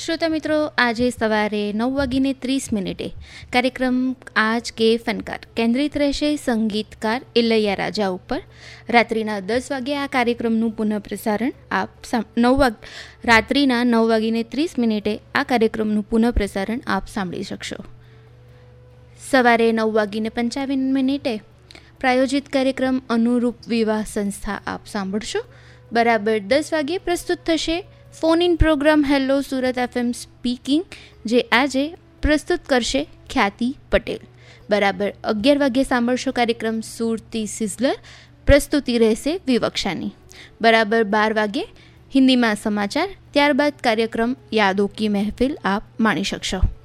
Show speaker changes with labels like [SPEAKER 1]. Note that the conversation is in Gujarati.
[SPEAKER 1] श्रोता मित्रों, આજે સવારે 9:30 કાર્યક્રમ આજ કે ફનકાર કેન્દ્રિત રહેશે સંગીતકાર ઇલૈયા રાજા ઉપર. રાત્રિના 10 વાગે આ કાર્યક્રમનું પુનઃપ્રસારણ રાત્રિના 9:30 આ કાર્યક્રમનું પુનઃપ્રસારણ આપ સાંભળી શકશો. સવારે 9:55 પ્રાયોજિત કાર્યક્રમ અનુરૂપ વિવાહ સંસ્થા આપ સાંભળશો. બરાબર 10 વાગે પ્રસ્તુત થશે phone in programme hello Surat FM speaking, જે આજે પ્રસ્તુત કરશે ખ્યાતિ પટેલ. બરાબર 11 વાગે સાંભળશો કાર્યક્રમ સુરતી સિઝલર, પ્રસ્તુતિ રહેશે વિવક્ષાની. બરાબર 12 વાગે હિન્દીમાં સમાચાર, ત્યારબાદ કાર્યક્રમ યાદો કી મહેફિલ આપ માણી શકશો.